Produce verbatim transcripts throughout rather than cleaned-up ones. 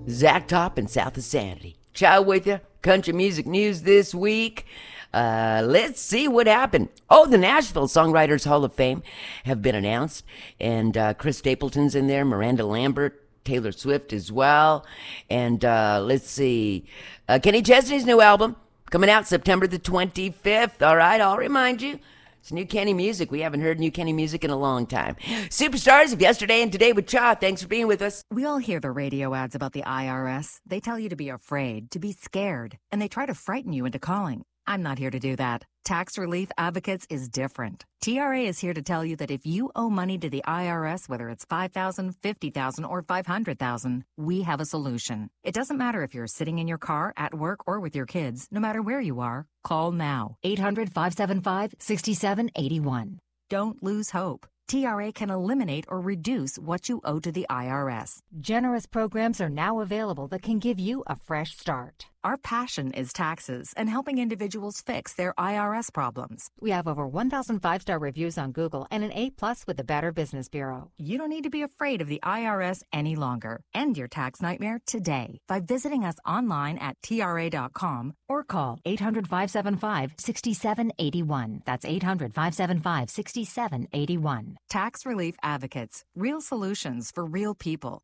Zach Top and South of Sanity. Ciao with you. Country music news this week. Uh, let's see what happened. Oh, the Nashville Songwriters Hall of Fame have been announced. And uh, Chris Stapleton's in there, Miranda Lambert, Taylor Swift as well. And uh, let's see. Uh, Kenny Chesney's new album coming out September the twenty-fifth. All right, I'll remind you. It's new Kenny music. We haven't heard new Kenny music in a long time. Superstars of yesterday and today with Cha. Thanks for being with us. We all hear the radio ads about the I R S. They tell you to be afraid, to be scared, and they try to frighten you into calling. I'm not here to do that. Tax Relief Advocates is different. T R A is here to tell you that if you owe money to the I R S, whether it's five thousand dollars, fifty thousand dollars, or five hundred thousand dollars, we have a solution. It doesn't matter if you're sitting in your car, at work, or with your kids. No matter where you are, call now. eight hundred, five seven five, six seven eight one. Don't lose hope. T R A can eliminate or reduce what you owe to the I R S. Generous programs are now available that can give you a fresh start. Our passion is taxes and helping individuals fix their I R S problems. We have over one thousand five-star reviews on Google and an A plus with the Better Business Bureau. You don't need to be afraid of the I R S any longer. End your tax nightmare today by visiting us online at T R A dot com or call eight hundred, five seven five, six seven eight one. That's eight hundred, five seven five, six seven eight one. Tax Relief Advocates. Real solutions for real people.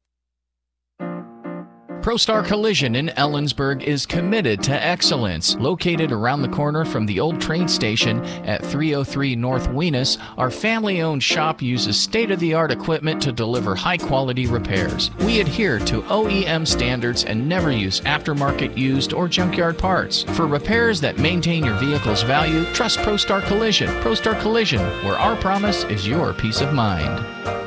ProStar Collision in Ellensburg is committed to excellence. Located around the corner from the old train station at three oh three North Weenus, our family-owned shop uses state-of-the-art equipment to deliver high-quality repairs. We adhere to O E M standards and never use aftermarket used or junkyard parts. For repairs that maintain your vehicle's value, trust ProStar Collision. ProStar Collision, where our promise is your peace of mind.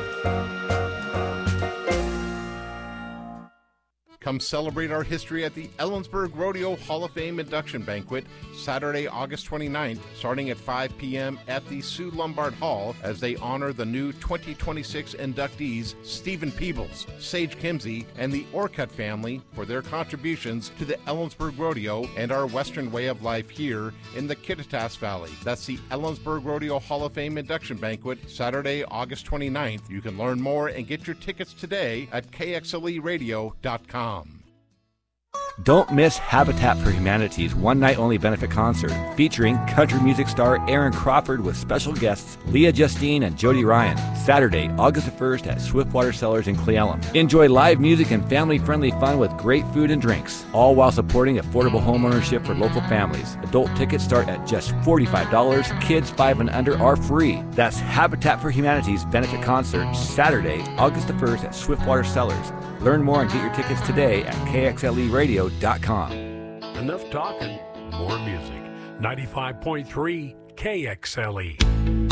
Come celebrate our history at the Ellensburg Rodeo Hall of Fame Induction Banquet, Saturday, August twenty-ninth, starting at five p.m. at the Sue Lombard Hall as they honor the new twenty twenty-six inductees Stephen Peebles, Sage Kimsey, and the Orcutt family for their contributions to the Ellensburg Rodeo and our Western way of life here in the Kittitas Valley. That's the Ellensburg Rodeo Hall of Fame Induction Banquet, Saturday, August twenty-ninth. You can learn more and get your tickets today at K X L E radio dot com. Don't miss Habitat for Humanity's one-night-only benefit concert featuring country music star Aaron Crawford with special guests Leah Justine and Jody Ryan. Saturday, August the first at Swiftwater Cellars in Cle Elum. Enjoy live music and family-friendly fun with great food and drinks, all while supporting affordable homeownership for local families. Adult tickets start at just forty-five dollars. Kids five and under are free. That's Habitat for Humanity's benefit concert, Saturday, August the first at Swiftwater Cellars. Learn more and get your tickets today at K X L E radio dot com. Enough talking, more music. ninety-five point three K X L E.